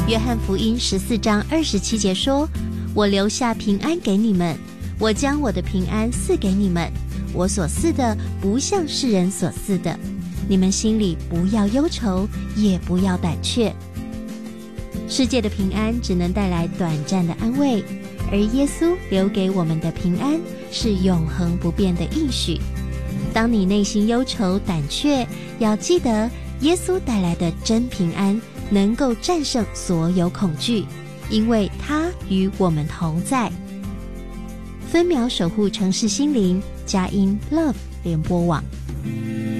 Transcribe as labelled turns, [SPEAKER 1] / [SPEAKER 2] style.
[SPEAKER 1] 约翰福音14章27节说，我留下平安给你们，我将我的平安赐给你们，我所赐的不像世人所赐的，你们心里不要忧愁，也不要胆怯。世界的平安只能带来短暂的安慰，而耶稣留给我们的平安是永恒不变的应许。当你内心忧愁胆怯，要记得耶稣带来的真平安能够战胜所有恐惧，因为他与我们同在。分秒守护城市心灵，佳音 Love 联播网。